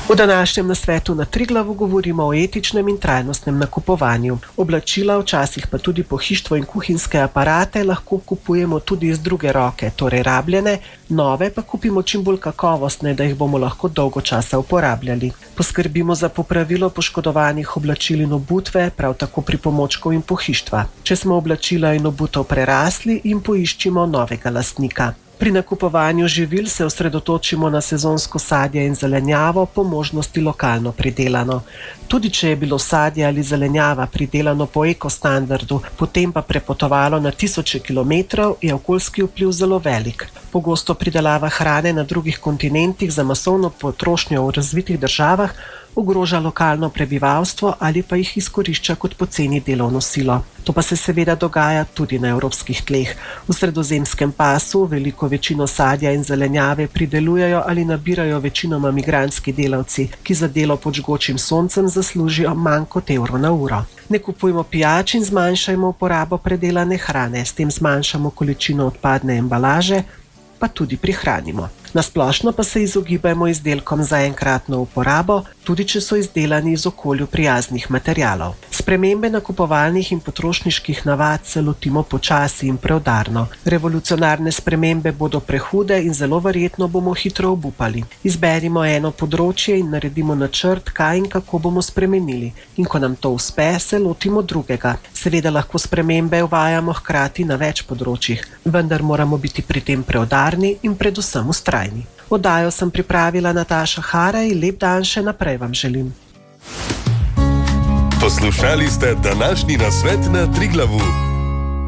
V današnjem nasvetu na Triglavu govorimo o etičnem in trajnostnem nakupovanju. Oblačila, včasih pa tudi pohištvo in kuhinjske aparate lahko kupujemo tudi iz druge roke, torej rabljene, nove pa kupimo čim bolj kakovostne, da jih bomo lahko dolgo časa uporabljali. Poskrbimo za popravilo poškodovanih oblačil in obutve, prav tako pripomočkov in pohištva. Če smo oblačila in obutev prerasli, jim poiščimo novega lastnika. Pri nakupovanju živil se osredotočimo na sezonsko sadje in zelenjavo, po možnosti lokalno pridelano. Tudi če je bilo sadje ali zelenjava pridelano po ekostandardu, potem pa prepotovalo na tisoče kilometrov, je okoljski vpliv zelo velik. Pogosto pridelava hrane na drugih kontinentih za masovno potrošnjo v razvitih državah ogroža lokalno prebivalstvo ali pa jih izkorišča kot poceni delovno silo. To pa se seveda dogaja tudi na evropskih tleh. V sredozemskem pasu veliko večino sadja in zelenjave pridelujejo ali nabirajo večinoma migrantski delavci, ki za delo pod žgočim soncem zaslužijo manj kot evro na uro. Ne kupujmo pijač in zmanjšajmo uporabo predelane hrane, s tem zmanjšamo količino odpadne embalaže, pa tudi prihranimo. Na splošno pa se izogibajmo izdelkom za enkratno uporabo, tudi če so izdelani iz okolju prijaznih materialov. Spremembe nakupovalnih in potrošniških navad se lotimo počasi in preudarno. Revolucionarne spremembe bodo prehude in zelo verjetno bomo hitro obupali. Izberimo eno področje in naredimo načrt, kaj in kako bomo spremenili. In ko nam to uspe, se lotimo drugega. Seveda lahko spremembe uvajamo hkrati na več področjih, vendar moramo biti pri tem preudarni in predvsem vztrajni. Oddajo sem pripravila Nataša Haraj, lep dan še naprej vam želim. Poslušali ste današnji nasvet na Triglavu.